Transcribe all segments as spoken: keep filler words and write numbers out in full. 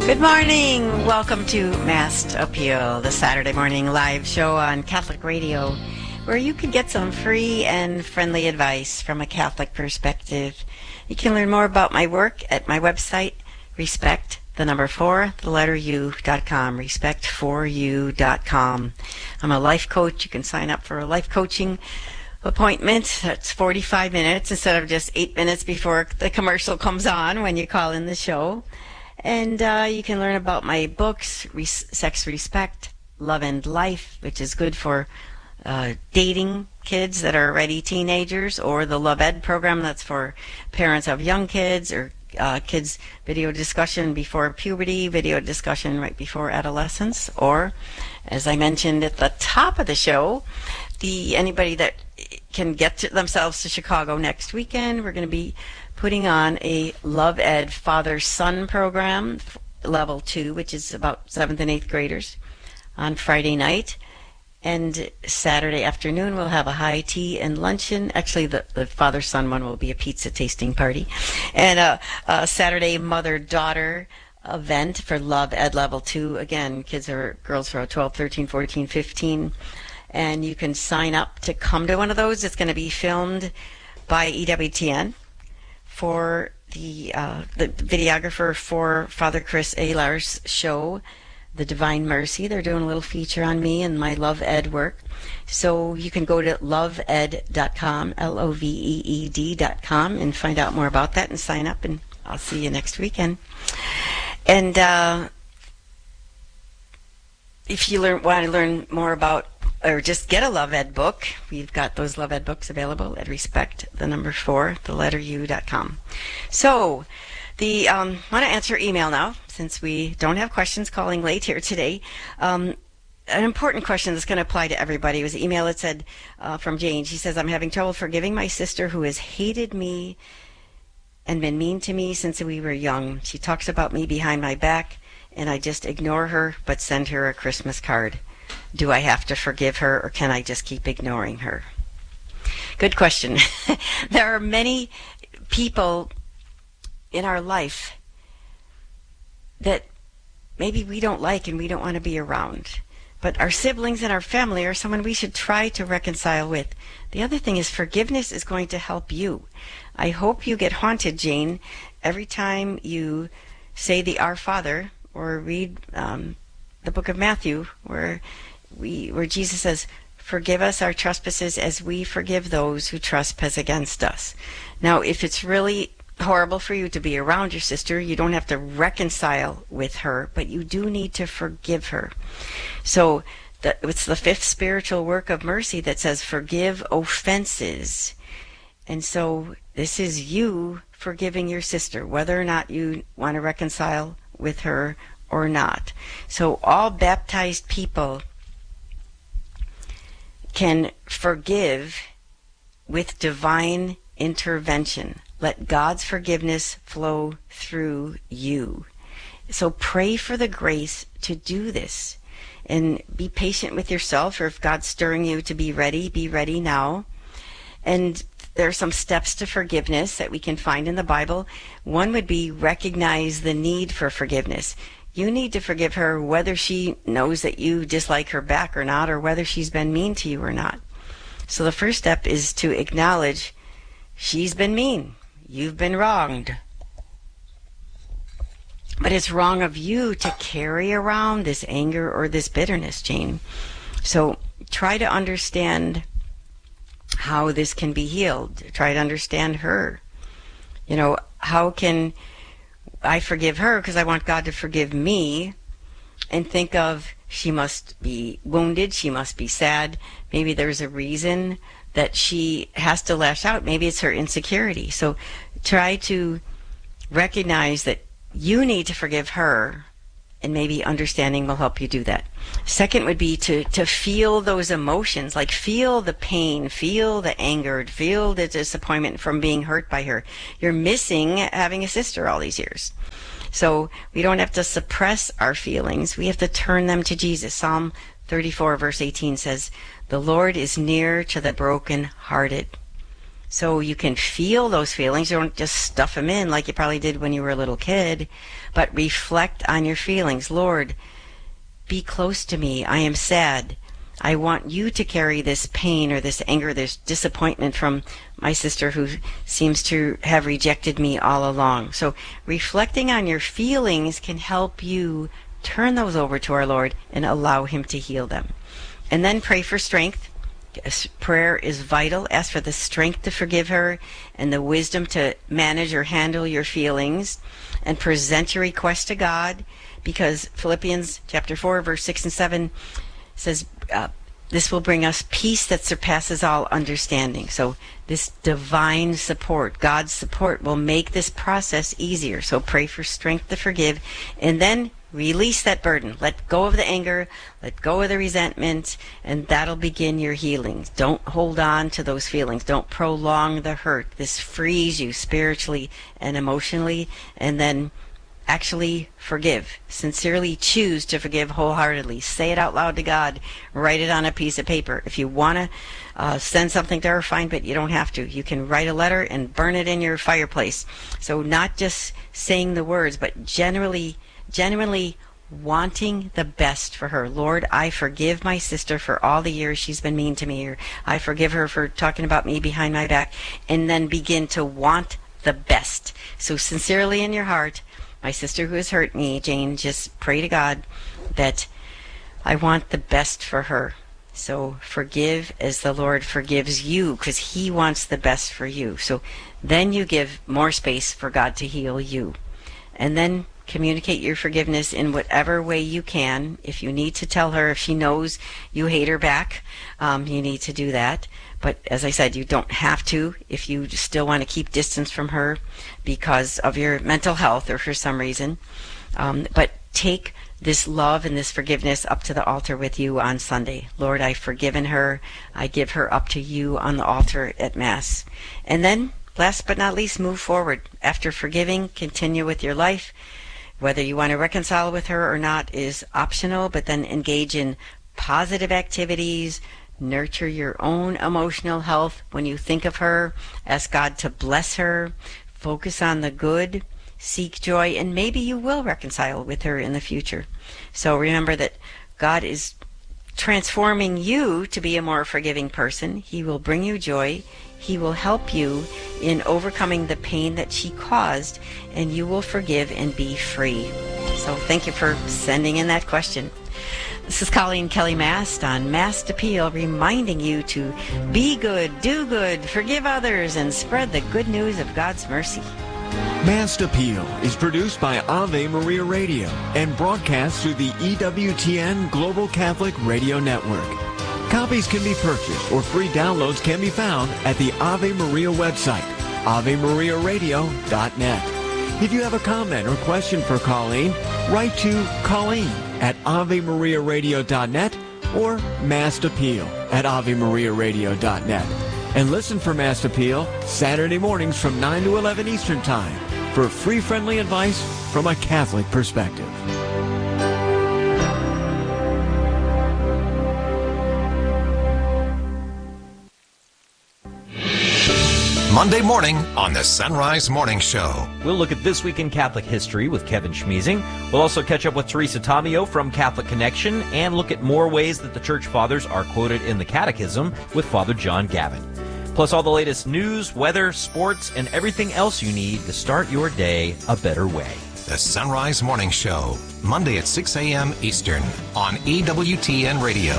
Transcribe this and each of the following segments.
Good morning. Welcome to Mass Appeal, the Saturday morning live show on Catholic Radio, where you can get some free and friendly advice from a Catholic perspective. You can learn more about my work at my website, respect, the number four, the letter U dot com, respect for you dot com. I'm a life coach. You can sign up for a life coaching appointment. That's forty-five minutes instead of just eight minutes before the commercial comes on when you call in the show. And uh, you can learn about my books, Res- Sex, Respect, Love and Life, which is good for uh, dating kids that are already teenagers, or the Love Ed program that's for parents of young kids, or uh, kids video discussion before puberty, video discussion right before adolescence, or, as I mentioned at the top of the show, the anybody that can get to themselves to Chicago next weekend, we're going to be putting on a Love Ed Father-Son program, level two, which is about seventh and eighth graders, on Friday night. And Saturday afternoon, we'll have a high tea and luncheon. Actually, the, the father-son one will be a pizza tasting party. And a, a Saturday mother-daughter event for Love Ed Level two. Again, kids are girls are twelve, thirteen, fourteen, fifteen. And you can sign up to come to one of those. It's going to be filmed by E W T N. For the uh, the videographer for Father Chris Alar's show, The Divine Mercy. They're doing a little feature on me and my Love Ed work. So you can go to love ed dot com, L O V E E D dot com, and find out more about that and sign up, and I'll see you next weekend. And uh, if you learn, want to learn more about, or just get a Love Ed book, we've got those Love Ed books available at respect, the number four, the letter U dot com. So, the um, I want to answer email now, since we don't have questions calling late here today. Um, an important question that's going to apply to everybody was an email that said uh, from Jane. She says, I'm having trouble forgiving my sister who has hated me and been mean to me since we were young. She talks about me behind my back, and I just ignore her but send her a Christmas card. Do I have to forgive her, or can I just keep ignoring her? Good question. There are many people in our life that maybe we don't like and we don't want to be around. But our siblings and our family are someone we should try to reconcile with. The other thing is, forgiveness is going to help you. I hope you get haunted, Jane, every time you say the Our Father or read um, the book of Matthew, where we where Jesus says, forgive us our trespasses as we forgive those who trespass against us. Now, if it's really horrible for you to be around your sister, you don't have to reconcile with her, but you do need to forgive her. So the, it's the fifth spiritual work of mercy that says forgive offenses. And so this is you forgiving your sister, whether or not you want to reconcile with her or not. So all baptized people can forgive with divine intervention. Let God's forgiveness flow through you. So pray for the grace to do this, and be patient with yourself, or if God's stirring you to be ready, be ready now. And there are some steps to forgiveness that we can find in the Bible. One would be recognize the need for forgiveness. You need to forgive her whether she knows that you dislike her back or not, or whether she's been mean to you or not. So the first step is to acknowledge she's been mean. You've been wronged. But it's wrong of you to carry around this anger or this bitterness, Jane. So try to understand how this can be healed. Try to understand her. You know, how can I forgive her because I want God to forgive me, and think of, she must be wounded, she must be sad. Maybe there's a reason that she has to lash out. Maybe it's her insecurity. So try to recognize that you need to forgive her, and maybe understanding will help you do that. Second would be to, to feel those emotions, like feel the pain, feel the anger, feel the disappointment from being hurt by her. You're missing having a sister all these years. So we don't have to suppress our feelings. We have to turn them to Jesus. Psalm thirty-four verse eighteen says, the Lord is near to the brokenhearted. so you can feel those feelings. You don't just stuff them in like you probably did when you were a little kid, but reflect on your feelings. Lord, be close to me. I am sad. I want you to carry this pain or this anger, this disappointment from my sister who seems to have rejected me all along. So reflecting on your feelings can help you turn those over to our Lord and allow him to heal them. And then pray for strength. Prayer is vital. Ask for the strength to forgive her and the wisdom to manage or handle your feelings, and present your request to God, because Philippians chapter four, verse six and seven says, uh, this will bring us peace that surpasses all understanding. So this divine support, God's support, will make this process easier. So pray for strength to forgive, and then release that burden. Let go of the anger, let go of the resentment, and that'll begin your healing. Don't hold on to those feelings. Don't prolong the hurt. This frees you spiritually and emotionally, and then actually forgive. Sincerely choose to forgive wholeheartedly. Say it out loud to God. Write it on a piece of paper. If you want to uh, send something to her, fine, but you don't have to. You can write a letter and burn it in your fireplace. So not just saying the words, but generally, genuinely wanting the best for her. Lord, I forgive my sister for all the years she's been mean to me, or I forgive her for talking about me behind my back, and then begin to want the best. So sincerely in your heart, my sister who has hurt me, Jane, just pray to God that I want the best for her. So forgive as the Lord forgives you, because he wants the best for you. So then you give more space for God to heal you. And then communicate your forgiveness in whatever way you can. If you need to tell her, if she knows you hate her back, um, you need to do that. But as I said, you don't have to if you still want to keep distance from her because of your mental health or for some reason. Um, but take this love and this forgiveness up to the altar with you on Sunday. Lord, I've forgiven her. I give her up to you on the altar at Mass. And then, last but not least, move forward. After forgiving, continue with your life. Whether you want to reconcile with her or not is optional, but then engage in positive activities. Nurture your own emotional health. When you think of her, ask God to bless her. Focus on the good. Seek joy, and maybe you will reconcile with her in the future. So remember that God is transforming you to be a more forgiving person. He will bring you joy. He will help you in overcoming the pain that she caused, and you will forgive and be free. So thank you for sending in that question. This is Colleen Kelly Mast on Mast Appeal, reminding you to be good, do good, forgive others, and spread the good news of God's mercy. Mast Appeal is produced by Ave Maria Radio and broadcast through the E W T N Global Catholic Radio Network. Copies can be purchased or free downloads can be found at the Ave Maria website, ave maria radio dot net. If you have a comment or question for Colleen, write to Colleen at ave maria radio dot net or Mast Appeal at ave maria radio dot net. And listen for Mast Appeal Saturday mornings from nine to eleven Eastern Time for free friendly advice from a Catholic perspective. Monday morning on the Sunrise Morning Show. We'll look at This Week in Catholic History with Kevin Schmeezing. We'll also catch up with Teresa Tomeo from Catholic Connection and look at more ways that the Church Fathers are quoted in the Catechism with Father John Gavin. Plus all the latest news, weather, sports, and everything else you need to start your day a better way. The Sunrise Morning Show, Monday at six a.m. Eastern on E W T N Radio.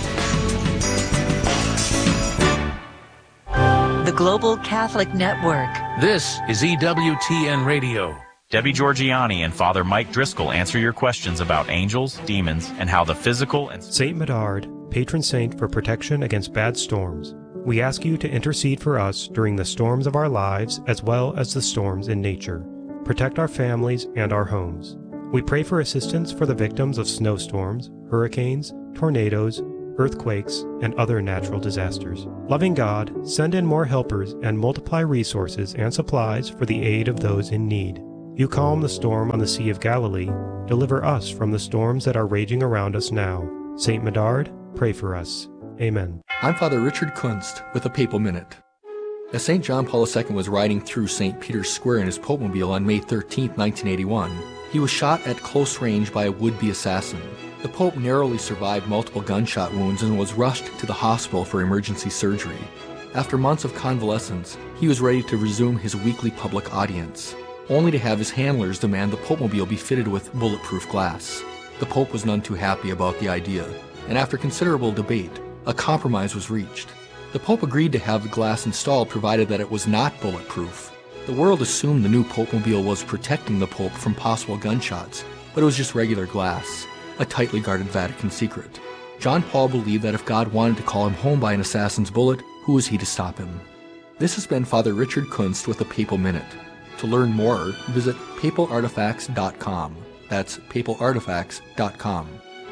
The Global Catholic Network. This is E W T N Radio. Debbie Georgiani and Father Mike Driscoll answer your questions about angels, demons, and how the physical and... Saint Medard, patron saint for protection against bad storms. We ask you to intercede for us during the storms of our lives as well as the storms in nature. Protect our families and our homes. We pray for assistance for the victims of snowstorms, hurricanes, tornadoes, earthquakes, and other natural disasters. Loving God, send in more helpers and multiply resources and supplies for the aid of those in need. You calm the storm on the Sea of Galilee. Deliver us from the storms that are raging around us now. Saint Medard, pray for us. Amen. I'm Father Richard Kunst with the Papal Minute. As Saint John Paul the Second was riding through Saint Peter's Square in his Popemobile on May thirteenth, nineteen eighty-one, he was shot at close range by a would-be assassin. The Pope narrowly survived multiple gunshot wounds and was rushed to the hospital for emergency surgery. After months of convalescence, he was ready to resume his weekly public audience, only to have his handlers demand the Popemobile be fitted with bulletproof glass. The Pope was none too happy about the idea, and after considerable debate, a compromise was reached. The Pope agreed to have the glass installed provided that it was not bulletproof. The world assumed the new Popemobile was protecting the Pope from possible gunshots, but it was just regular glass, a tightly guarded Vatican secret. John Paul believed that if God wanted to call him home by an assassin's bullet, who was he to stop him? This has been Father Richard Kunst with the Papal Minute. To learn more, visit papal artifacts dot com. That's papal artifacts dot com.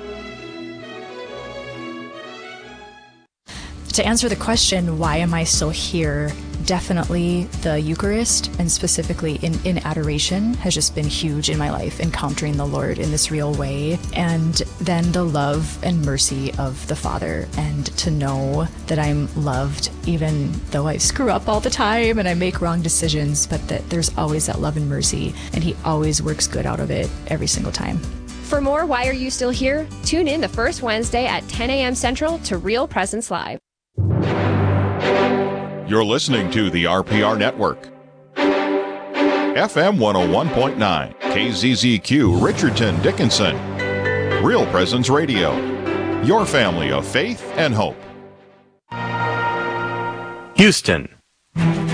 To answer the question, why am I still here? Definitely the Eucharist, and specifically in, in adoration, has just been huge in my life, encountering the Lord in this real way. And then the love and mercy of the Father, and to know that I'm loved even though I screw up all the time and I make wrong decisions, but that there's always that love and mercy, and He always works good out of it every single time. For more Why Are You Still Here? Tune in the first Wednesday at ten a.m. Central to Real Presence Live. You're listening to the R P R Network. F M one oh one point nine, K Z Z Q, Richardson, Dickinson. Real Presence Radio. Your family of faith and hope. Houston.